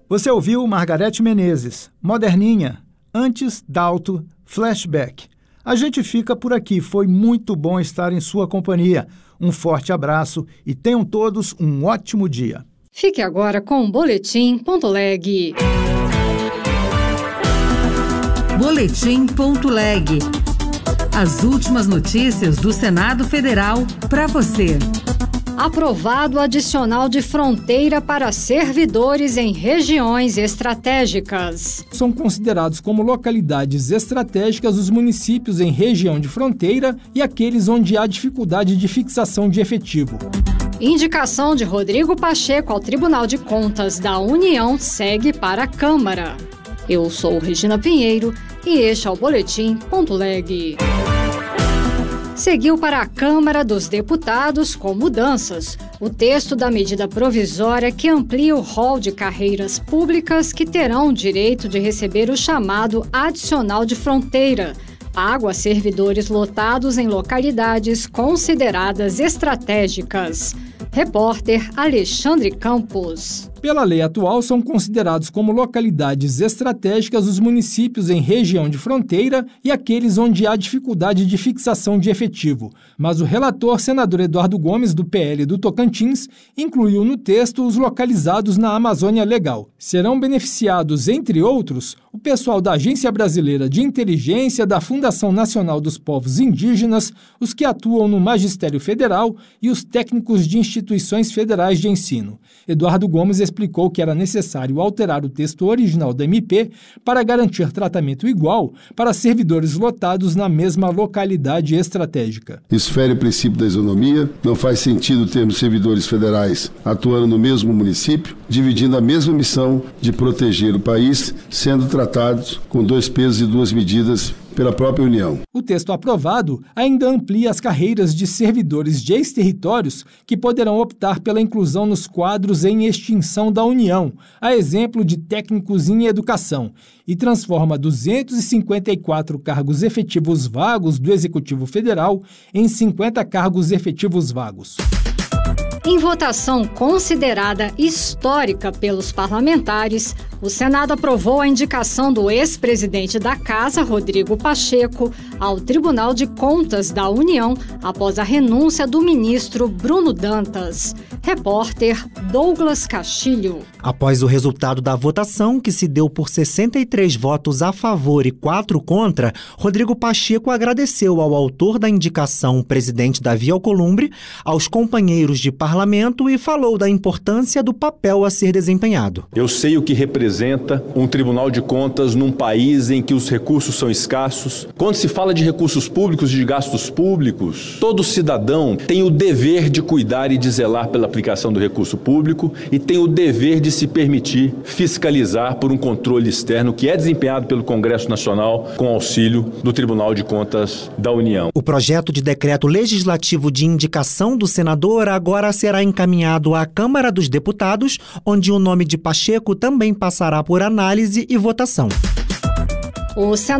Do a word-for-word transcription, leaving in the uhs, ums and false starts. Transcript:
Você ouviu Margarete Menezes, Moderninha, antes Dalto, Flashback. A gente fica por aqui, foi muito bom estar em sua companhia. Um forte abraço e tenham todos um ótimo dia. Fique agora com o Boletim ponto leg. Boletim ponto leg. As últimas notícias do Senado Federal para você. Aprovado adicional de fronteira para servidores em regiões estratégicas. São considerados como localidades estratégicas os municípios em região de fronteira e aqueles onde há dificuldade de fixação de efetivo. Indicação de Rodrigo Pacheco ao Tribunal de Contas da União segue para a Câmara. Eu sou Regina Pinheiro e este é o Boletim ponto leg. Seguiu para a Câmara dos Deputados com mudanças o texto da medida provisória que amplia o rol de carreiras públicas que terão direito de receber o chamado adicional de fronteira, pago a servidores lotados em localidades consideradas estratégicas. Repórter Alexandre Campos. Pela lei atual, são considerados como localidades estratégicas os municípios em região de fronteira e aqueles onde há dificuldade de fixação de efetivo. Mas o relator, senador Eduardo Gomes, do P L do Tocantins, incluiu no texto os localizados na Amazônia Legal. Serão beneficiados, entre outros, o pessoal da Agência Brasileira de Inteligência, da Fundação Nacional dos Povos Indígenas, os que atuam no Magistério Federal e os técnicos de instituições federais de ensino. Eduardo Gomes explicou que era necessário alterar o texto original da M P para garantir tratamento igual para servidores lotados na mesma localidade estratégica. Isso fere o princípio da isonomia, não faz sentido termos servidores federais atuando no mesmo município, dividindo a mesma missão de proteger o país, sendo tratados com dois pesos e duas medidas pela própria União. O texto aprovado ainda amplia as carreiras de servidores de ex-territórios que poderão optar pela inclusão nos quadros em extinção da União, a exemplo de técnicos em educação, e transforma duzentos e cinquenta e quatro cargos efetivos vagos do Executivo Federal em cinquenta cargos efetivos vagos. Em votação considerada histórica pelos parlamentares, o Senado aprovou a indicação do ex-presidente da Casa, Rodrigo Pacheco, ao Tribunal de Contas da União após a renúncia do ministro Bruno Dantas. Repórter Douglas Castilho. Após o resultado da votação, que se deu por sessenta e três votos a favor e quatro contra, Rodrigo Pacheco agradeceu ao autor da indicação, o presidente Davi Alcolumbre, aos companheiros de parlamento e falou da importância do papel a ser desempenhado. Eu sei o que representa um Tribunal de Contas num país em que os recursos são escassos. Quando se fala de recursos públicos e de gastos públicos, todo cidadão tem o dever de cuidar e de zelar pela aplicação do recurso público e tem o dever de se permitir fiscalizar por um controle externo que é desempenhado pelo Congresso Nacional com auxílio do Tribunal de Contas da União. O projeto de decreto legislativo de indicação do senador agora será encaminhado à Câmara dos Deputados, onde o nome de Pacheco também passará por análise e votação. O